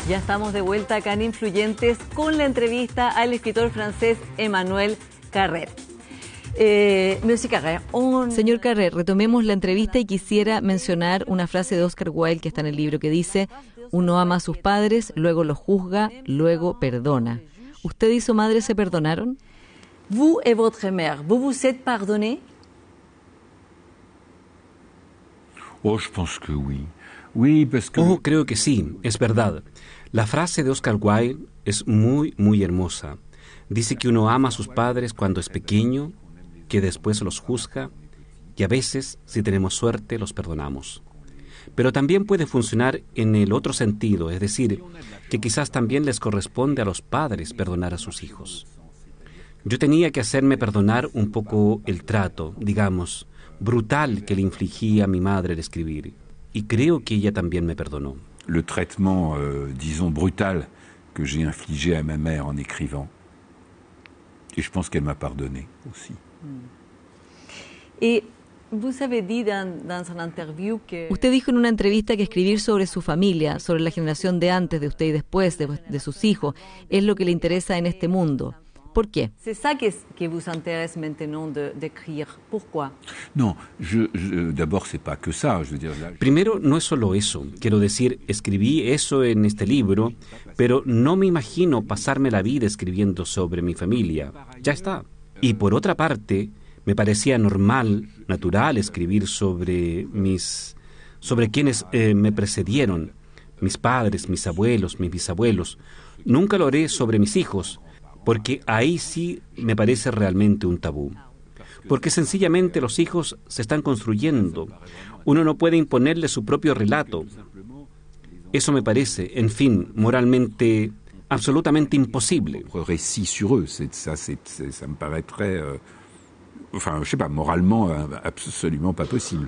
Ya estamos de vuelta acá en Influyentes con la entrevista al escritor francés Emmanuel Carrère. Señor Carrère, retomemos la entrevista y quisiera mencionar una frase de Oscar Wilde que está en el libro que dice: uno ama a sus padres, luego los juzga, luego perdona. ¿Usted y su madre se perdonaron? Vous et votre mère, vous vous êtes pardonné? Je pense que oui. Oui, parce que... creo que sí, es verdad. La frase de Oscar Wilde es muy, muy hermosa. Dice que uno ama a sus padres cuando es pequeño, que después los juzga y a veces, si tenemos suerte, los perdonamos. Pero también puede funcionar en el otro sentido, es decir, que quizás también les corresponde a los padres perdonar a sus hijos. Yo tenía que hacerme perdonar un poco el trato, digamos, brutal que le infligía a mi madre al escribir. Y creo que ella también me perdonó. Le traitement, disons, brutal que j'ai infligé à ma mère en écrivant. Et je pense qu'elle m'a pardonné aussi. Et vous avez dit dans une interview que... Usted dijo en una entrevista que escribir sobre su familia, sobre la generación de antes, de usted y después, de sus hijos, es lo que le interesa en este mundo. ¿Por qué? C'est ça que vous intéresse maintenant d'écrire. Pourquoi? Non, d'abord c'est pas que ça, je veux dire. Primero, no es solo eso. Quiero decir, escribí eso en este libro, pero no me imagino pasarme la vida escribiendo sobre mi familia. Ya está. Y por otra parte, me parecía normal, natural escribir sobre quienes me precedieron, mis padres, mis abuelos, mis bisabuelos. Nunca lo haré sobre mis hijos, porque ahí sí me parece realmente un tabú. Porque sencillamente los hijos se están construyendo. Uno no puede imponerle su propio relato. Eso me parece, en fin, moralmente, absolutamente imposible. Récit sur eux, ça me paraît très... Enfin, je sais pas, moralement, absolument pas possible.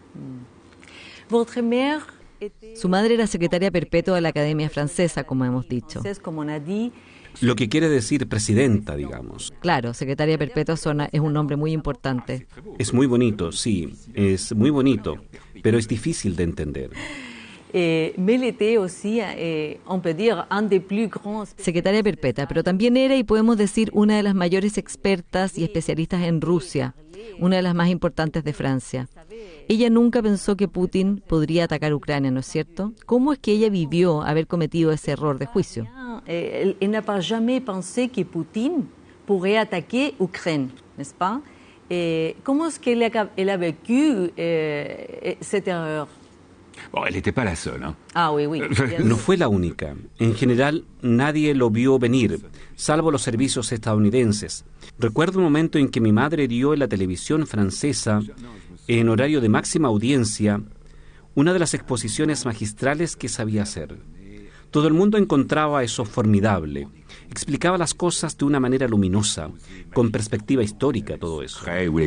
Votre mère... Su madre era secretaria perpetua de la Academia Francesa, como hemos dicho. Como on a dit. Lo que quiere decir presidenta, digamos. Claro, secretaria perpetua es un nombre muy importante. Es muy bonito, sí, es muy bonito, pero es difícil de entender. Mais elle était aussi, on peut dire, un des plus grands... Secretaria perpetua, pero también era, y podemos decir, una de las mayores expertas y especialistas en Rusia, una de las más importantes de Francia. Ella nunca pensó que Putin podría atacar Ucrania, ¿no es cierto? ¿Cómo es que ella vivió haber cometido ese error de juicio? Elle n'a pas jamais pensé que Putin pourrait attaquer Ukraine, n'est-ce pas? ¿Cómo es que elle a vécu cette erreur? Bon, elle n'était pas la seule, hein. Ah, oui, oui. No fue la única. En general, nadie lo vio venir, salvo los servicios estadounidenses. Recuerdo un momento en que mi madre dio en la televisión francesa, en horario de máxima audiencia, una de las exposiciones magistrales que sabía hacer. Todo el mundo encontraba eso formidable. Explicaba las cosas de una manera luminosa, con perspectiva histórica, todo eso.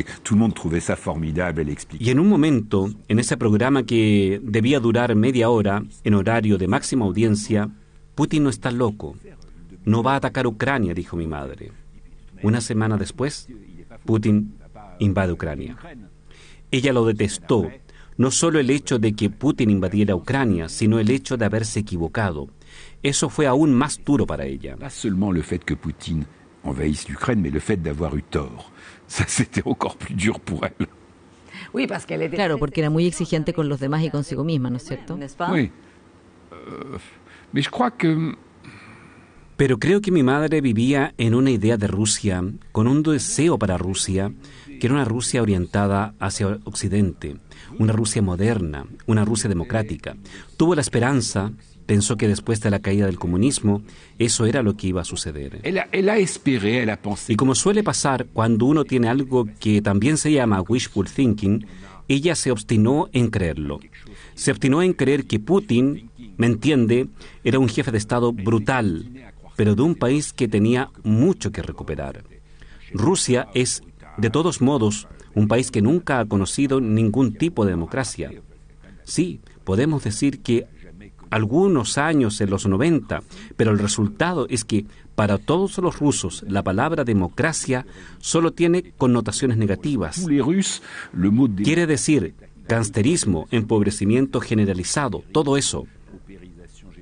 Y en un momento, en ese programa que debía durar media hora, en horario de máxima audiencia, Putin no está loco. No va a atacar Ucrania, dijo mi madre. Una semana después, Putin invade Ucrania. Ella lo detestó, no solo el hecho de que Putin invadiera Ucrania, sino el hecho de haberse equivocado. Eso fue aún más duro para ella. Pas seulement le fait que Poutine envahisse l'Ukraine, mais le fait d'avoir eu tort. Ça, c'était encore plus dur pour elle. Oui, parce qu'elle était... Claro, porque era muy exigente con los demás y consigo misma, ¿no es cierto? N'est-ce pas? Oui. Mais je crois que... Pero creo que mi madre vivía en una idea de Rusia, con un deseo para Rusia, que era una Rusia orientada hacia Occidente, una Rusia moderna, una Rusia democrática. Tuvo la esperanza, pensó que después de la caída del comunismo, eso era lo que iba a suceder. Elle a espéré, elle a pensé. Y como suele pasar cuando uno tiene algo que también se llama wishful thinking, ella se obstinó en creerlo. Se obstinó en creer que Putin, me entiende, era un jefe de Estado brutal, pero de un país que tenía mucho que recuperar. Rusia es, de todos modos, un país que nunca ha conocido ningún tipo de democracia. Sí, podemos decir que algunos años en los 90, pero el resultado es que para todos los rusos la palabra democracia solo tiene connotaciones negativas. Quiere decir gangsterismo, empobrecimiento generalizado, todo eso.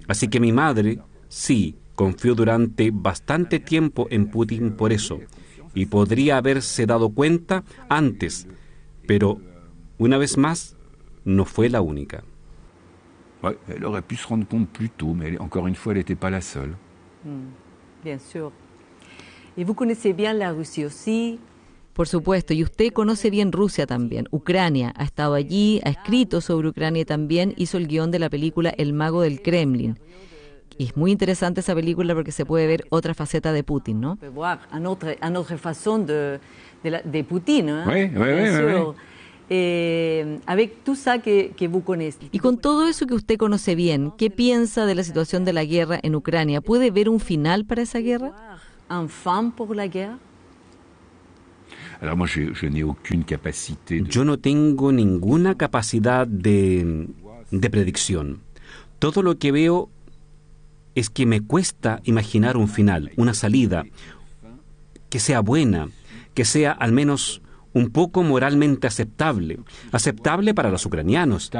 Así que mi madre, sí, confió durante bastante tiempo en Putin por eso, y podría haberse dado cuenta antes, pero una vez más, no fue la única. Ouais, elle aurait pu se rendre compte plus tôt, mais encore une fois, elle n'était pas la seule. Bien sûr. Et vous connaissez bien la Russie aussi. Por supuesto, y usted conoce bien Rusia también, Ucrania, ha estado allí, ha escrito sobre Ucrania y también hizo el guión de la película El mago del Kremlin. Y es muy interesante esa película porque se puede ver otra faceta de Putin, ¿no? On peut voir une autre façon de Poutine. Hein? Oui, Bien sûr. oui. Avec tout ça que vous connaissez. Y con todo eso que usted conoce bien, ¿qué piensa de la situación de la guerra en Ucrania? ¿Puede ver un final para esa guerra? Un fin pour la guerre? Alors moi, je n'ai aucune capacité de... Yo no tengo ninguna capacidad de predicción. Todo lo que veo es que me cuesta imaginar un final, una salida, que sea buena, que sea al menos un poco moralmente aceptable para los ucranianos.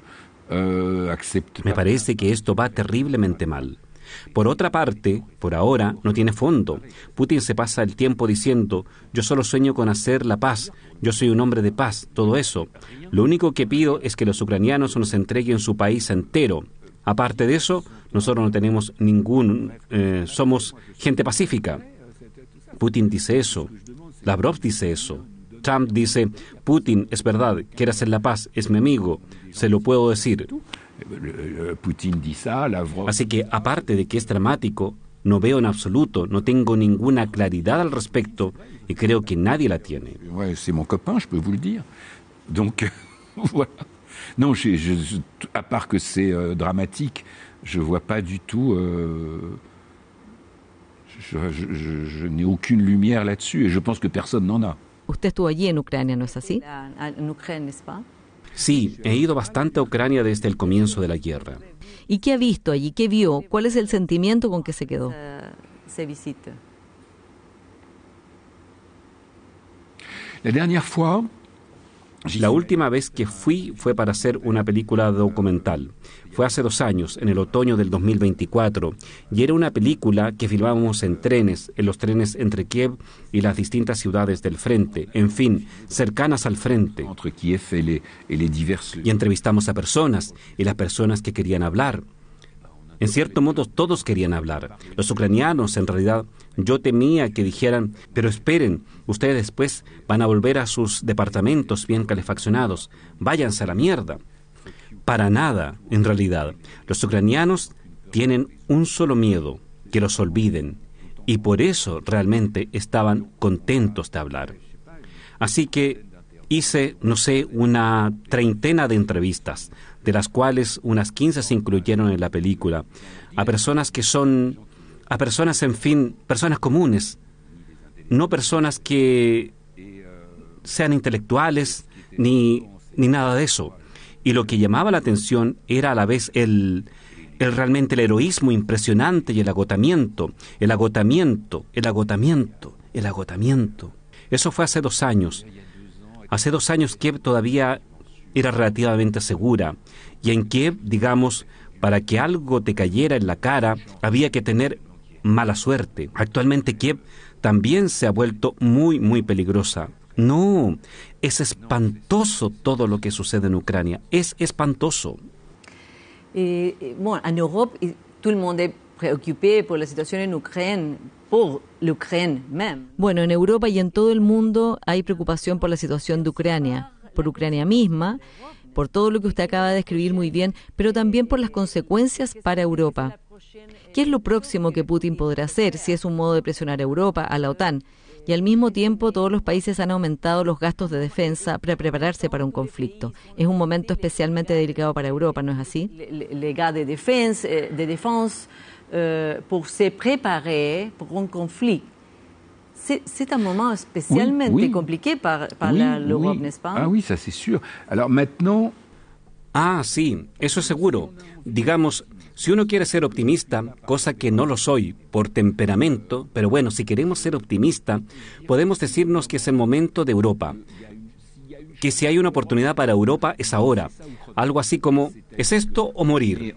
Me parece que esto va terriblemente mal. Por otra parte, por ahora, no tiene fondo. Putin se pasa el tiempo diciendo, yo solo sueño con hacer la paz, yo soy un hombre de paz, todo eso. Lo único que pido es que los ucranianos nos entreguen su país entero. Aparte de eso, nosotros no tenemos somos gente pacífica. Putin dice eso, Lavrov dice eso. Trump dice, Putin, es verdad, quiere hacer la paz, es mi amigo, se lo puedo decir. Así que, aparte de que es dramático, no veo en absoluto, no tengo ninguna claridad al respecto y creo que nadie la tiene. C'est mon copain, je peux vous le dire. Donc, voilà. Non, à part que c'est dramatique, je vois pas du tout... Je n'ai aucune lumière là-dessus et je pense que personne n'en a. Usted estuvo allí en Ucrania, ¿no es así? En Ucrania, n'est-ce pas? Sí, he ido bastante a Ucrania desde el comienzo de la guerra. ¿Y qué ha visto allí? ¿Qué vio? ¿Cuál es el sentimiento con que se quedó? Ces visites. La dernière fois... La última vez que fui fue para hacer una película documental. Fue hace 2 años, en el otoño del 2024, y era una película que filmábamos en los trenes entre Kiev y las distintas ciudades del frente, en fin, cercanas al frente. Entre Kiev y les diverses... Y entrevistamos a personas, y las personas que querían hablar. En cierto modo, todos querían hablar. Los ucranianos, en realidad, yo temía que dijeran, pero esperen, ustedes después van a volver a sus departamentos bien calefaccionados, váyanse a la mierda. Para nada, en realidad. Los ucranianos tienen un solo miedo, que los olviden, y por eso realmente estaban contentos de hablar. Así que hice, una 30 de entrevistas, de las cuales unas 15 se incluyeron en la película, a personas en fin, personas comunes, no personas que sean intelectuales ni nada de eso. Y lo que llamaba la atención era a la vez realmente el heroísmo impresionante y el agotamiento. Eso fue hace 2 años. Hace 2 años Kiev todavía era relativamente segura, y en Kiev, digamos, para que algo te cayera en la cara, había que tener mala suerte. Actualmente Kiev también se ha vuelto muy, muy peligrosa. No, es espantoso todo lo que sucede en Ucrania, es espantoso. Bon, en Europe, tout le monde est préoccupé por la situación en Ucrania, por l'Ukraine même. Bueno, en Europa y en todo el mundo hay preocupación por la situación de Ucrania, por Ucrania misma, por todo lo que usted acaba de describir muy bien, pero también por las consecuencias para Europa. ¿Qué es lo próximo que Putin podrá hacer si es un modo de presionar a Europa, a la OTAN? Y al mismo tiempo todos los países han aumentado los gastos de defensa para prepararse para un conflicto. Es un momento especialmente delicado para Europa, ¿no es así? Les gars de défense pour se préparer pour un conflit. C'est un moment spécialement compliqué par l'Europe, n'est-ce pas? Ah oui, ça c'est sûr. Alors maintenant... Ah, sí, eso es seguro. Digamos, si uno quiere ser optimista, cosa que no lo soy por temperamento, pero bueno, si queremos ser optimista, podemos decirnos que es el momento de Europa, que si hay una oportunidad para Europa es ahora. Algo así como, ¿es esto o morir?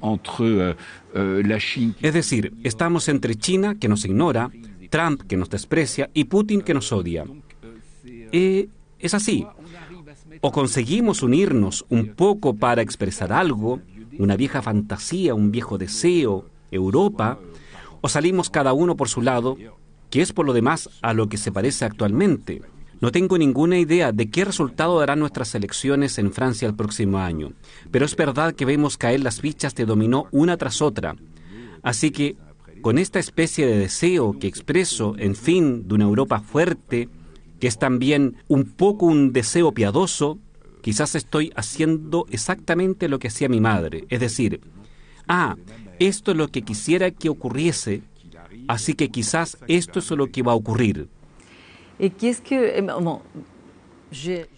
Es decir, estamos entre China, que nos ignora, Trump, que nos desprecia, y Putin, que nos odia. Es así. O conseguimos unirnos un poco para expresar algo, una vieja fantasía, un viejo deseo, Europa, o salimos cada uno por su lado, que es por lo demás a lo que se parece actualmente. No tengo ninguna idea de qué resultado darán nuestras elecciones en Francia el próximo año, pero es verdad que vemos caer las fichas de dominó una tras otra. Así que, con esta especie de deseo que expreso, en fin, de una Europa fuerte, que es también un poco un deseo piadoso, quizás estoy haciendo exactamente lo que hacía mi madre, es decir, esto es lo que quisiera que ocurriese, así que quizás esto es lo que va a ocurrir.